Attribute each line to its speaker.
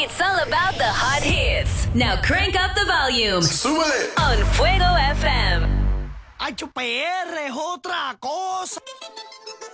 Speaker 1: It's all about the hot hits. Now crank up the volume.
Speaker 2: ¡Súbele!
Speaker 1: On Fuego FM.
Speaker 3: HPR es otra cosa.